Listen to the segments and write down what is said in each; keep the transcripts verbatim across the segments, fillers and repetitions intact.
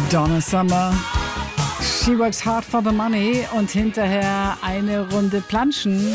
Donna Summer, She Works Hard for the Money und hinterher eine Runde Planschen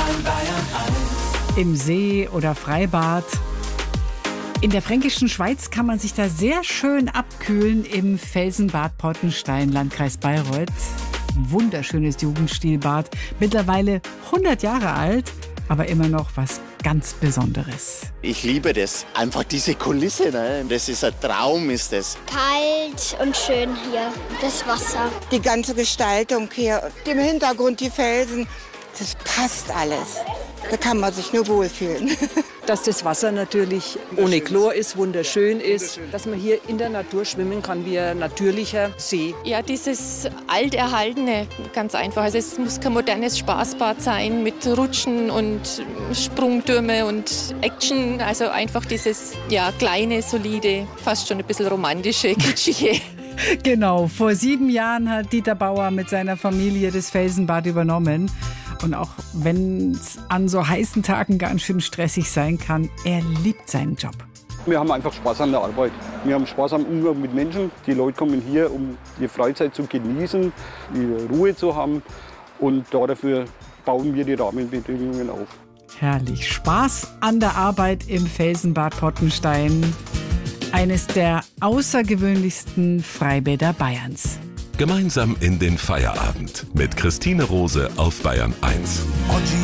im See oder Freibad. In der fränkischen Schweiz kann man sich da sehr schön abkühlen im Felsenbad Pottenstein, Landkreis Bayreuth. Wunderschönes Jugendstilbad, mittlerweile hundert Jahre alt, aber immer noch was ganz Besonderes. Ich liebe das. Einfach diese Kulisse, ne? Das ist ein Traum, ist das. Kalt und schön hier, das Wasser. Die ganze Gestaltung hier, im Hintergrund die Felsen, das passt alles. Da kann man sich nur wohlfühlen. Dass das Wasser natürlich ohne Chlor ist, wunderschön ist. Dass man hier in der Natur schwimmen kann wie ein natürlicher See. Ja, dieses Alterhaltene, ganz einfach. Also es muss kein modernes Spaßbad sein mit Rutschen und Sprungtürme und Action. Also einfach dieses ja, kleine, solide, fast schon ein bisschen romantische, kitschige. Genau, vor sieben Jahren hat Dieter Bauer mit seiner Familie das Felsenbad übernommen. Und auch wenn es an so heißen Tagen ganz schön stressig sein kann, er liebt seinen Job. Wir haben einfach Spaß an der Arbeit. Wir haben Spaß am Umgang mit Menschen. Die Leute kommen hier, um die Freizeit zu genießen, die Ruhe zu haben. Und dafür bauen wir die Rahmenbedingungen auf. Herrlich. Spaß an der Arbeit im Felsenbad Pottenstein. Eines der außergewöhnlichsten Freibäder Bayerns. Gemeinsam in den Feierabend mit Christine Rose auf Bayern eins.